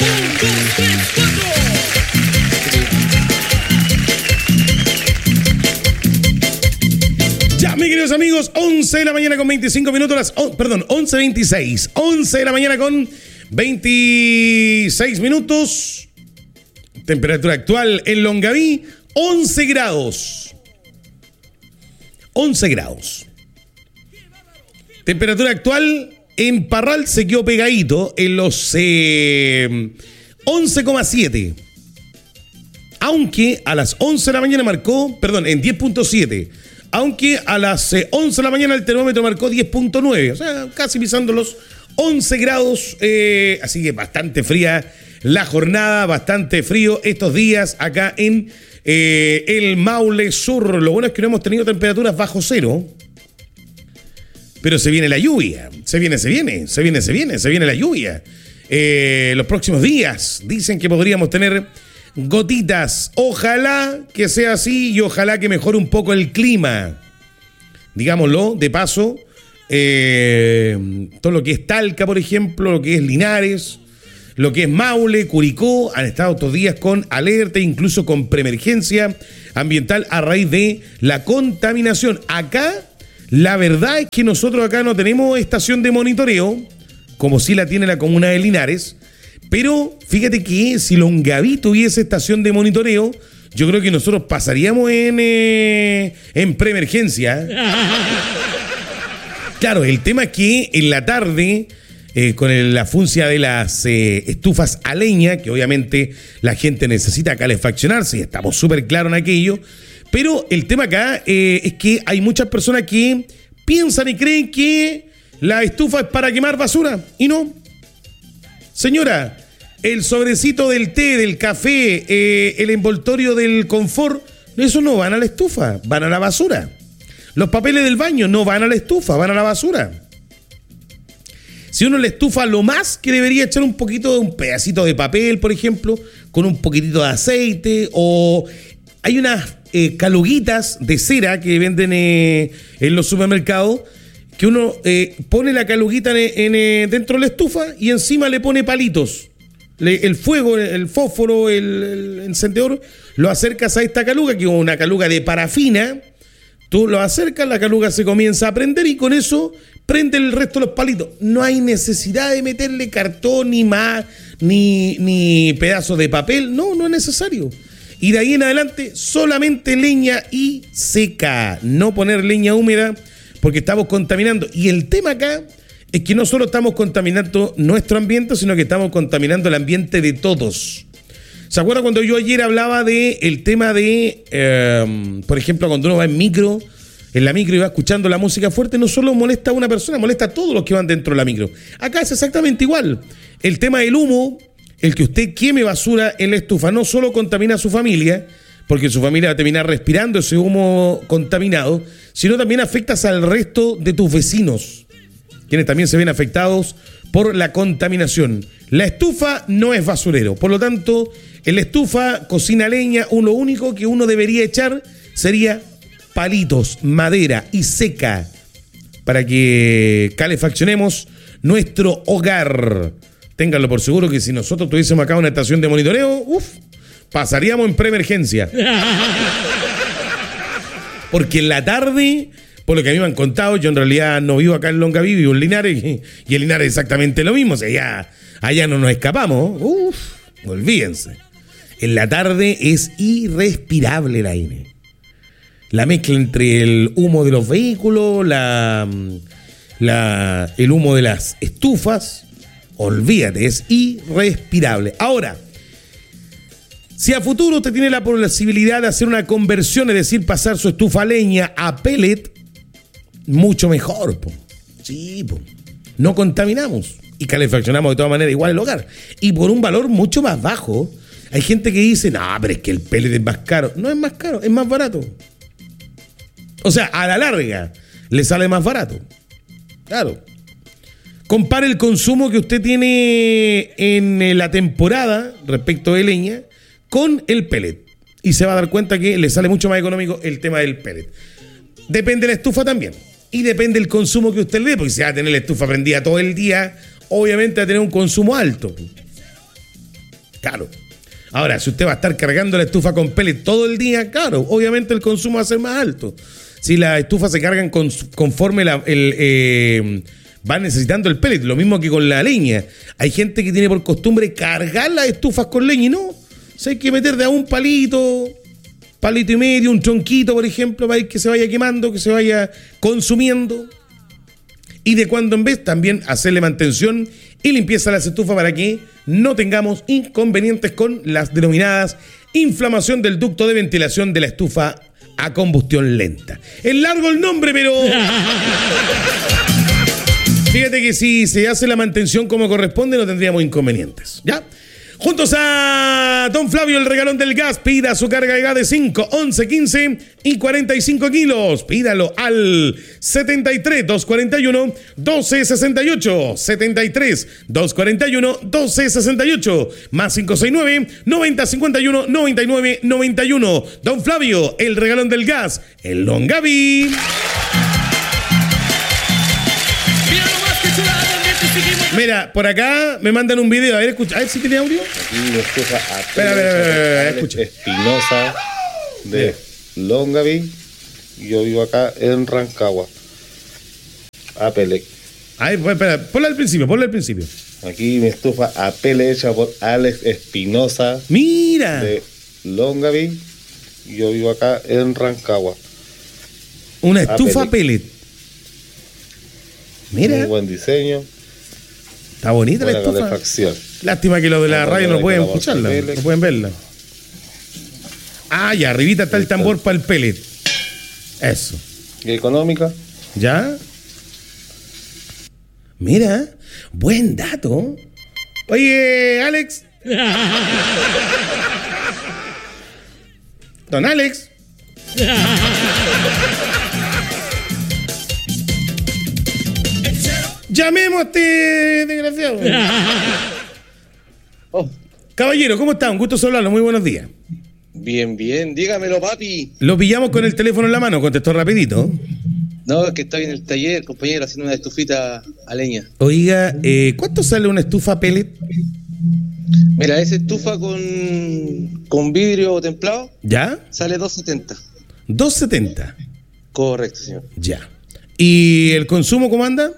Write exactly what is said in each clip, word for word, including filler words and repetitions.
Ya, mis queridos amigos, once de la mañana con veinticinco minutos, las, oh, perdón, once veintiséis. once de la mañana con veintiséis minutos. Temperatura actual en Longaví, once grados. once grados. Temperatura actual en Parral se quedó pegadito en los eh, once coma siete. Aunque a las once de la mañana marcó, perdón, en diez punto siete. Aunque a las eh, once de la mañana el termómetro marcó diez punto nueve. O sea, casi pisando los once grados. Eh, así que bastante fría la jornada, bastante frío estos días acá en eh, el Maule Sur. Lo bueno es que no hemos tenido temperaturas bajo cero. Pero se viene la lluvia, se viene, se viene, se viene, se viene, se viene la lluvia. Eh, los próximos días dicen que podríamos tener gotitas. Ojalá que sea así y ojalá que mejore un poco el clima. Digámoslo, de paso, eh, todo lo que es Talca, por ejemplo, lo que es Linares, lo que es Maule, Curicó, han estado estos días con alerta, incluso con preemergencia ambiental a raíz de la contaminación. Acá, la verdad es que nosotros acá no tenemos estación de monitoreo, como sí la tiene la comuna de Linares, pero fíjate que si Longaví tuviese estación de monitoreo, yo creo que nosotros pasaríamos en, eh, en preemergencia. Claro, el tema es que en la tarde, eh, con el, la funcia de las eh, estufas a leña, que obviamente la gente necesita calefaccionarse, y estamos súper claros en aquello. Pero el tema acá eh, es que hay muchas personas que piensan y creen que la estufa es para quemar basura. Y no. Señora, el sobrecito del té, del café, eh, el envoltorio del confort, eso no van a la estufa, van a la basura. Los papeles del baño no van a la estufa, van a la basura. Si uno le estufa, lo más que debería echar un poquito de un pedacito de papel, por ejemplo, con un poquitito de aceite, o hay unas eh, caluguitas de cera que venden eh, en los supermercados, que uno eh, pone la caluguita en, en, en, dentro de la estufa y encima le pone palitos. Le, el fuego, el fósforo, el, el encendedor, lo acercas a esta caluga, que es una caluga de parafina. Tú lo acercas, la caluga se comienza a prender y con eso prende el resto de los palitos. No hay necesidad de meterle cartón, ni más, ni, ni pedazos de papel. No, no es necesario. Y de ahí en adelante, solamente leña y seca. No poner leña húmeda, porque estamos contaminando. Y el tema acá es que no solo estamos contaminando nuestro ambiente, sino que estamos contaminando el ambiente de todos. ¿Se acuerdan cuando yo ayer hablaba de el tema de, eh, por ejemplo, cuando uno va en micro, en la micro y va escuchando la música fuerte, no solo molesta a una persona, molesta a todos los que van dentro de la micro? Acá es exactamente igual. El tema del humo, el que usted queme basura en la estufa, no solo contamina a su familia, porque su familia va a terminar respirando ese humo contaminado, sino también afectas al resto de tus vecinos, quienes también se ven afectados por la contaminación. La estufa no es basurero, por lo tanto, en la estufa cocina leña, lo único que uno debería echar sería palitos, madera y seca, para que calefaccionemos nuestro hogar. Ténganlo por seguro que si nosotros tuviésemos acá una estación de monitoreo, uff, pasaríamos en preemergencia. Porque en la tarde, por lo que a mí me han contado, yo en realidad no vivo acá en Longaví, vivo en Linares, y en Linares es exactamente lo mismo. O sea, allá, allá no nos escapamos. Uff, olvídense. En la tarde es irrespirable el aire. La mezcla entre el humo de los vehículos, la, la, el humo de las estufas, olvídate, es irrespirable. Ahora, si a futuro usted tiene la posibilidad de hacer una conversión, es decir, pasar su estufa a leña a pellet, mucho mejor, po. Sí, po. No contaminamos y calefaccionamos de todas maneras igual el hogar. Y por un valor mucho más bajo. Hay gente que dice, no, pero es que el pellet es más caro. No es más caro, es más barato. O sea, a la larga le sale más barato. Claro. Compare el consumo que usted tiene en la temporada respecto de leña con el pellet. Y se va a dar cuenta que le sale mucho más económico el tema del pellet. Depende de la estufa también. Y depende del consumo que usted le dé. Porque si va a tener la estufa prendida todo el día, obviamente va a tener un consumo alto. Claro. Ahora, si usted va a estar cargando la estufa con pellet todo el día, claro, obviamente el consumo va a ser más alto. Si las estufas se cargan con, conforme la, el, eh, van necesitando el pellet, lo mismo que con la leña. Hay gente que tiene por costumbre cargar las estufas con leña y no. O sea, hay que meter de a un palito, palito y medio, un tronquito, por ejemplo, para que se vaya quemando, que se vaya consumiendo. Y de cuando en vez también hacerle mantención y limpieza a las estufas para que no tengamos inconvenientes con las denominadas inflamación del ducto de ventilación de la estufa a combustión lenta. Es largo el nombre, pero fíjate que si se hace la mantención como corresponde no tendríamos inconvenientes, ¿ya? Juntos a Don Flavio, el regalón del gas. Pida su carga de gas de cinco, once, quince y cuarenta y cinco kilos. Pídalo al setenta y tres, doscientos cuarenta y uno, doce sesenta y ocho. setenta y tres, doscientos cuarenta y uno, doce sesenta y ocho. Más cinco seis nueve, noventa cincuenta y uno, noventa y nueve noventa y uno. Don Flavio, el regalón del gas. El Longaví. Mira, por acá me mandan un video. A ver, escucha. A ver si tiene audio. Aquí lo escucha a Espera, espera, espera, espera, escucha. Espinosa de Longaví. Yo vivo acá en Rancagua. A pellet. A ver, espera, ponla al principio, ponla al principio. Aquí mi estufa a pellet hecha por Alex Espinosa. Mira. De Longaví. Yo vivo acá en Rancagua. Una estufa pellet. Mira. Muy buen diseño. Está bonita Buena la estufa. calefacción. Lástima que los de la Buena radio no pueden escucharla, pellet. no pueden verla. Ah, ya, arribita está el tambor para el pellet. Eso. ¿Y económica? ¿Ya? Mira, buen dato. Oye, Alex. Don Alex. Llamemos a este desgraciado. Oh. Caballero, ¿cómo está? Un gusto saludarlo. Muy buenos días. Bien, bien. Dígamelo, papi. Lo pillamos con el teléfono en la mano. Contestó rapidito. No, es que estoy en el taller, compañero, haciendo una estufita a leña. Oiga, eh, ¿cuánto sale una estufa pellet? Mira, esa estufa con, con vidrio templado ¿Ya? sale dos setenta. dos setenta. Correcto, señor. Ya. ¿Y el consumo cómo anda?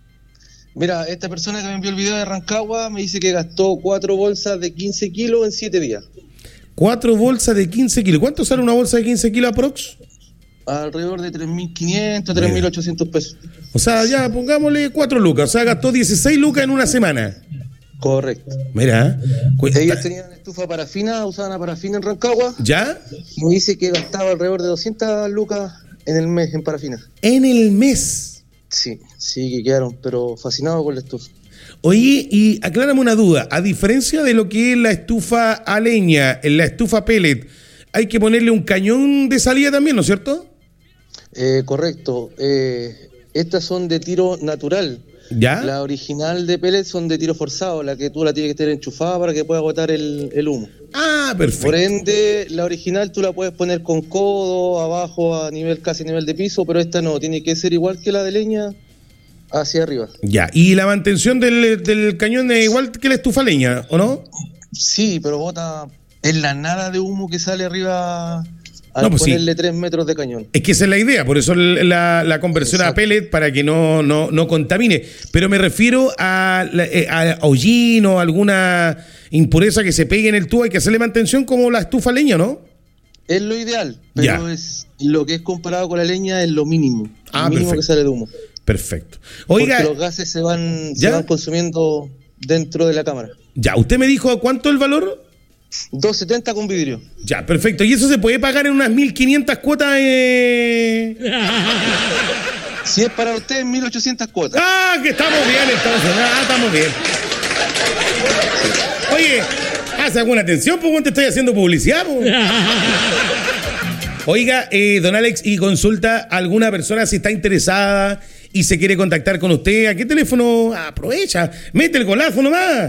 Mira, esta persona que me envió el video de Rancagua me dice que gastó cuatro bolsas de quince kilos en siete días. Cuatro bolsas de quince kilos. ¿Cuánto sale una bolsa de quince kilos aprox? Alrededor de tres mil quinientos, tres mil ochocientos pesos. O sea, ya pongámosle cuatro lucas. O sea, gastó dieciséis lucas en una semana. Correcto. Mira. cu- Ellos tenían estufa parafina, usaban la parafina en Rancagua. ¿Ya? Y me dice que gastaba alrededor de doscientas lucas en el mes en parafina. En el mes. Sí, sí que quedaron, pero fascinados con la estufa. Oye, y aclárame una duda. A diferencia de lo que es la estufa a leña, en la estufa pellet, hay que ponerle un cañón de salida también, ¿no es cierto? Eh, correcto. Eh, estas son de tiro natural. ¿Ya? La original de pellet son de tiro forzado, la que tú la tienes que tener enchufada para que pueda agotar el, el humo. Ah, perfecto. Por ende, la original tú la puedes poner con codo, abajo, a nivel casi a nivel de piso, pero esta no, tiene que ser igual que la de leña, hacia arriba. Ya, y la mantención del, del cañón es igual que la estufa a leña, ¿o no? Sí, pero bota en la nada de humo que sale arriba al No, pues sí. ponerle tres metros de cañón. Es que esa es la idea, por eso la, la conversión Exacto. a pellet para que no, no, no contamine. Pero me refiero a, la- eh, a hollín o alguna impureza que se pegue en el tubo, hay que hacerle mantención como la estufa a leña, ¿no? Es lo ideal, pero Ya. es lo que es comparado con la leña es lo mínimo. Ah, el mínimo perfecto. que sale de humo. Perfecto. Oiga, Porque los gases se van, se ¿Ya? van consumiendo dentro de la cámara. ya, usted me dijo cuánto el valor. doscientos setenta con vidrio. Ya, perfecto. ¿Y eso se puede pagar en unas mil quinientas cuotas? Eh... Si es para usted, mil ochocientas cuotas. Ah, que estamos bien entonces. Ah, estamos bien. Oye, haz alguna atención, pues, te estoy haciendo publicidad, pues. Oiga, eh, don Alex, y consulta a alguna persona si está interesada y se quiere contactar con usted. ¿A qué teléfono? Aprovecha, mete el golazo nomás.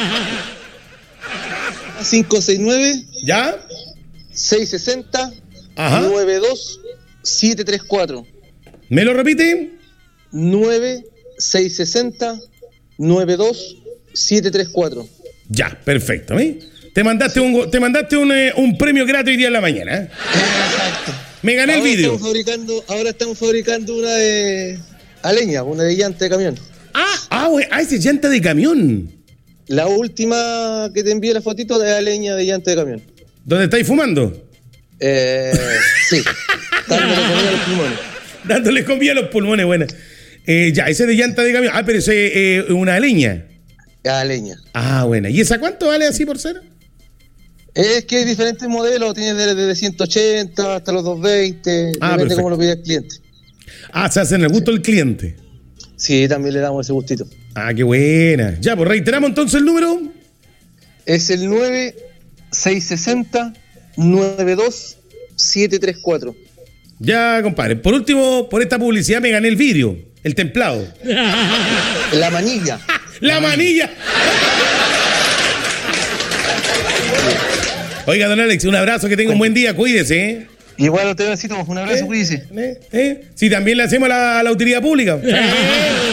cinco seis nueve, ¿Ya? seis seis cero, Ajá. nueve dos siete tres cuatro. ¿Me lo repite? nueve seis seis cero, nueve dos siete tres cuatro. Ya, perfecto, ¿eh? Te mandaste un te mandaste un, eh, un premio gratis hoy día en la mañana. ¿eh? Exacto. Me gané Ahora el vídeo. Estamos fabricando, ahora estamos fabricando una de a leña, una de llanta de camión. Ah, ah, güey, ah, ese es llanta de camión. La última que te envié la fotito de la leña de llanta de camión. ¿Dónde estáis fumando? Eh, sí. Dándole comida a los pulmones. Dándole comida a los pulmones, buena. Eh, ya, ese es de llanta de camión. Ah, pero ese es eh, una leña. A leña. Ah, buena. ¿Y esa cuánto vale así por ser? Es que hay diferentes modelos, tienes desde de ciento ochenta hasta los doscientos veinte, Ah, depende perfecto. cómo lo pide el cliente. Ah, se hacen el gusto del cliente. Sí, también le damos ese gustito. Ah, qué buena. Ya, pues reiteramos entonces el número. Es el nueve seis seis cero nueve dos siete tres cuatro. Ya, compadre. Por último, por esta publicidad me gané el vidrio, el templado. La manilla. ¡La manilla! Oiga, don Alex, un abrazo, que tenga un buen día, cuídese, ¿eh? Igual a usted, besito, un abrazo, ¿Eh? cuídese. ¿Eh? ¿Eh? Si también le hacemos la, la utilidad pública.